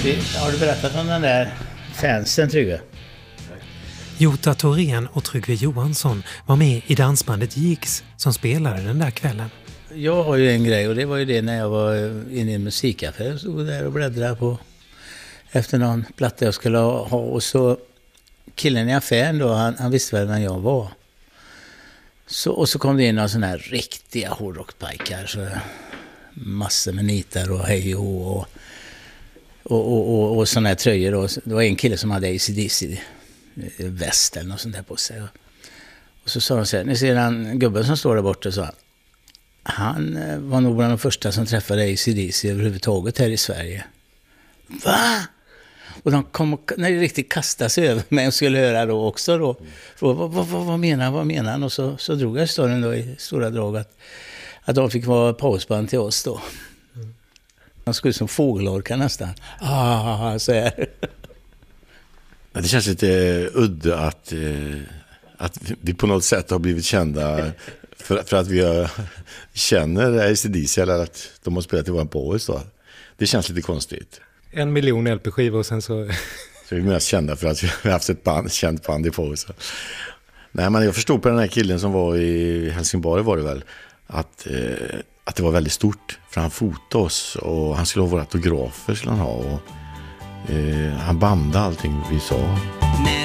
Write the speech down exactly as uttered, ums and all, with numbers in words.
Har du berättat om den där fansen, Trygve? Jota Thorén och Trygve Johansson var med i dansbandet Jigs som spelade den där kvällen. Jag har ju en grej, och det var ju det när jag var inne i en musikaffär och stod där och bläddrade på efter någon platta jag skulle ha. Och så killen i affären då, han, han visste väl vem jag var. Så, och så kom det in några sådana här riktiga hårdrockpajkar, så massor med nitar och hej och och, och, och, och, och sådana här tröjor. Och det var en kille som hade A C D C väst eller något sånt där på sig. Och så sa de så här, ni ser den gubben som står där borta, så han var nog bland de första som träffade A C D C överhuvudtaget här i Sverige. Va? Och de kom och, när det riktigt kastade sig över mig och skulle höra då också då. Vad, vad, vad, vad menar han? Vad menar han? Och så, så drog jag storyn då i stora drag att, att de fick vara pausband till oss då. Han skulle som fågelorka nästan. Ah, så här. Det känns lite udda att, att vi på något sätt har blivit kända för, för att vi känner A C D C eller att de har spelat i vår paus då. Det känns lite konstigt. En miljon L P-skivor och sen så... Så vi är mest kända för att vi har haft ett band, känt band i paus. Nej, men jag förstod på den här killen som var i Helsingborg var det väl att, eh, att det var väldigt stort. För han fotade oss och han skulle ha våra autografer skulle han ha och eh, han bandade allting vi sa.